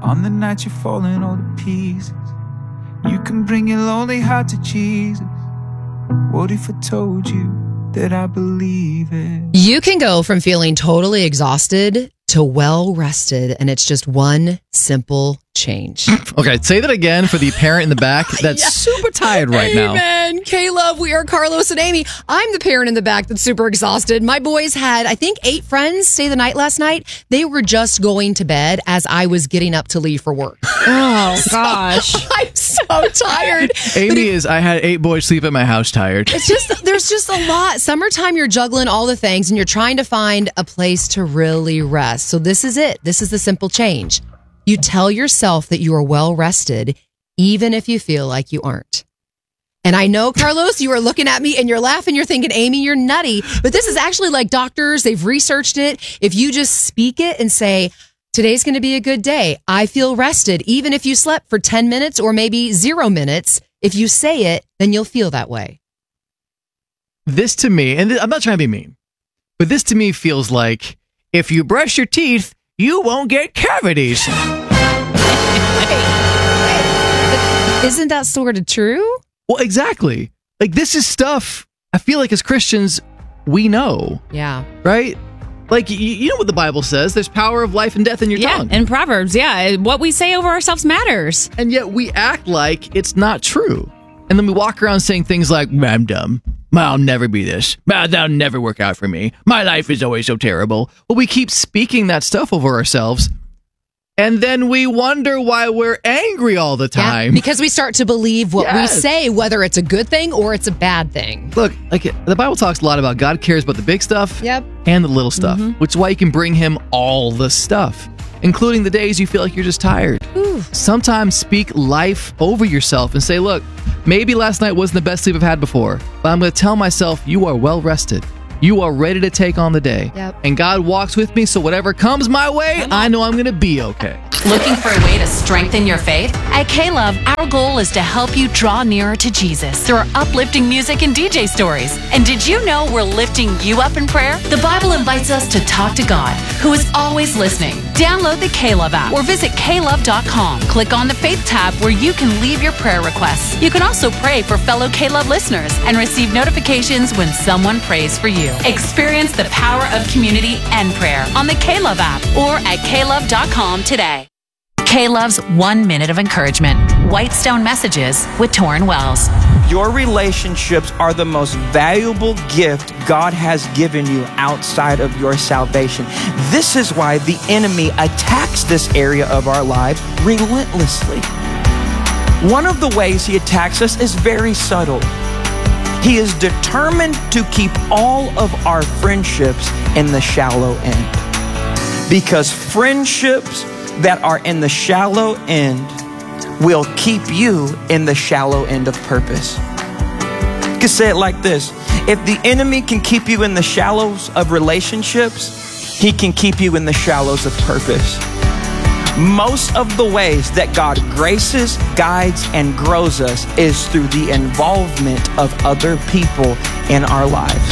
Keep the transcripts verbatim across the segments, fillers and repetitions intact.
On the night you're falling all to pieces, you can bring your lonely heart to Jesus. What if I told you that I believe it? You can go from feeling totally exhausted to well rested, and it's just one simple change. Okay, say that again for the parent in the back that's Yeah. super tired right now. Amen. K-Love, we are Carlos and Amy. I'm the parent in the back that's super exhausted. My boys had, I think, eight friends stay the night last night. They were just going to bed as I was getting up to leave for work. Oh, gosh. I'm so tired. Amy is, I had eight boys sleep at my house tired. It's just, there's just a lot. Summertime, you're juggling all the things and you're trying to find a place to really rest. So this is it. This is the simple change. You tell yourself that you are well rested, even if you feel like you aren't. And I know, Carlos, you are looking at me and you're laughing. You're thinking, Amy, you're nutty. But this is actually like doctors. They've researched it. If you just speak it and say, today's going to be a good day. I feel rested. Even if you slept for ten minutes or maybe zero minutes, if you say it, then you'll feel that way. This to me, and I'm not trying to be mean, but this to me feels like if you brush your teeth, you won't get cavities. Isn't that sort of true? Well, exactly. Like, this is stuff I feel like as Christians, we know. Yeah. Right? Like, you, you know what the Bible says. There's power of life and death in your Yeah, tongue. in Proverbs, yeah. What we say over ourselves matters. And yet we act like it's not true. And then we walk around saying things like, I'm dumb. I'll never be this. That'll never work out for me. My life is always so terrible. Well, we keep speaking that stuff over ourselves. And then we wonder why we're angry all the time. Yeah, because we start to believe what Yes. we say, whether it's a good thing or it's a bad thing. Look, like the Bible talks a lot about God cares about the big stuff Yep. and the little stuff, Mm-hmm. which is why you can bring him all the stuff, including the days you feel like you're just tired. Ooh. Sometimes speak life over yourself and say, look, maybe last night wasn't the best sleep I've had before, but I'm going to tell myself you are well rested. You are ready to take on the day. Yep. And God walks with me, so whatever comes my way, I know I'm going to be okay. Looking for a way to strengthen your faith? At K-Love, our goal is to help you draw nearer to Jesus through our uplifting music and D J stories. And did you know we're lifting you up in prayer? The Bible invites us to talk to God, who is always listening. Download the K-Love app or visit K love dot com. Click on the Faith tab where you can leave your prayer requests. You can also pray for fellow K-Love listeners and receive notifications when someone prays for you. Experience the power of community and prayer on the K-Love app or at K love dot com today. K-Love's One Minute of Encouragement. Whitestone Messages with Torrin Wells. Your relationships are the most valuable gift God has given you outside of your salvation. This is why the enemy attacks this area of our lives relentlessly. One of the ways he attacks us is very subtle. He is determined to keep all of our friendships in the shallow end. Because friendships that are in the shallow end will keep you in the shallow end of purpose. You can say it like this. If the enemy can keep you in the shallows of relationships, he can keep you in the shallows of purpose. Most of the ways that God graces, guides, and grows us is through the involvement of other people in our lives.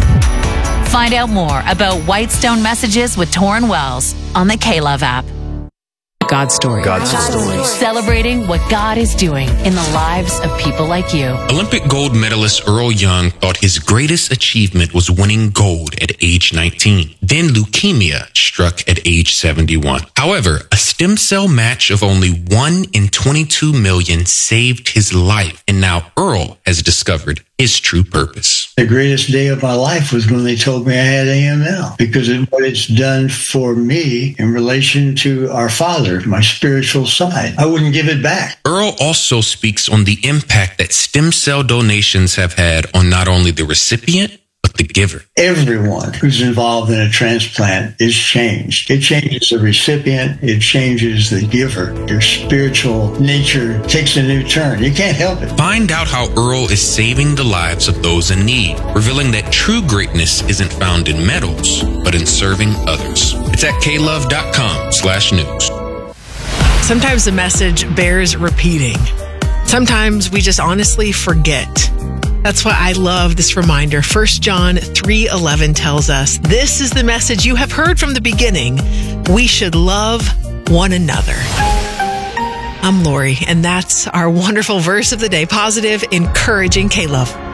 Find out more about Whitestone Messages with Torrin Wells on the K-Love app. God's story. God's story. Celebrating what God is doing in the lives of people like you. Olympic gold medalist Earl Young thought his greatest achievement was winning gold at age nineteen. Then leukemia struck at age seventy-one. However, a stem cell match of only one in twenty-two million saved his life. And now Earl has discovered his true purpose. The greatest day of my life was when they told me I had A M L, because of what it's done for me in relation to our Father, my spiritual side. I wouldn't give it back. Earl also speaks on the impact that stem cell donations have had on not only the recipient, but the giver. Everyone who's involved in a transplant is changed. It changes the recipient. It changes the giver. Your spiritual nature takes a new turn. You can't help it. Find out how Earl is saving the lives of those in need, revealing that true greatness isn't found in medals, but in serving others. It's at K love dot com slash news. Sometimes the message bears repeating. Sometimes we just honestly forget. That's why I love this reminder. First John three eleven tells us, this is the message you have heard from the beginning. We should love one another. I'm Lori, and that's our wonderful verse of the day. Positive, encouraging K-Love.